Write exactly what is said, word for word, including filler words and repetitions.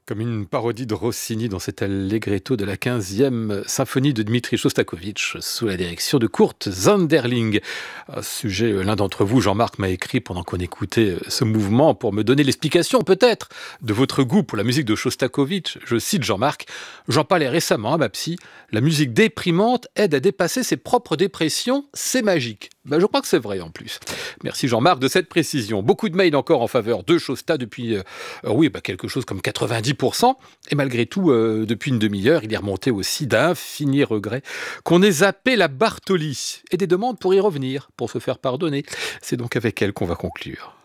Comme une parodie de Rossini dans cet allegretto de la quinzième symphonie de Dmitri Shostakovich sous la direction de Kurt Zanderling. Un sujet, l'un d'entre vous, Jean-Marc, m'a écrit pendant qu'on écoutait ce mouvement pour me donner l'explication peut-être de votre goût pour la musique de Shostakovich. Je cite Jean-Marc: j'en parlais récemment à ma psy, la musique déprimante aide à dépasser ses propres dépressions, c'est magique. Ben, je crois que c'est vrai en plus. Merci Jean-Marc de cette précision. Beaucoup de mails encore en faveur de Shosta depuis, euh, oui, bah, quelque chose comme quatre-vingt-dix pour cent. Et malgré tout, euh, depuis une demi-heure, il est remonté aussi d'infinis regrets qu'on ait zappé la Bartoli. Et des demandes pour y revenir, pour se faire pardonner. C'est donc avec elle qu'on va conclure.